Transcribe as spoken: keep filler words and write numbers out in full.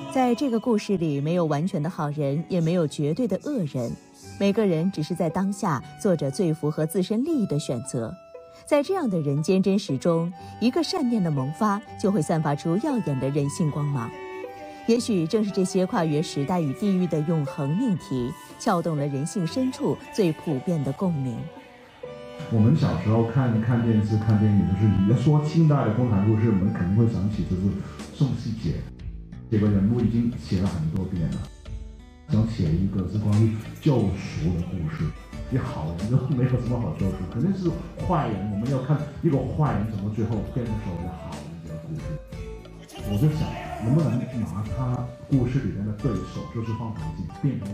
在这个故事里，没有完全的好人，也没有绝对的恶人，每个人只是在当下做着最符合自身利益的选择。在这样的人间真实中，一个善念的萌发，就会散发出耀眼的人性光芒。也许正是这些跨越时代与地域的永恒命题，撬动了人性深处最普遍的共鸣。 我们小时候看看电视、看电影，就是你要说清代的共产故事，我们肯定会想起就是宋希杰这个人物，已经写了很多遍了。想写一个是关于救赎的故事，你好人就没有什么好救赎，肯定是坏人。我们要看一个坏人怎么最后变成所谓的好人这个故事。我就想，能不能拿他故事里面的对手，就是放环境变成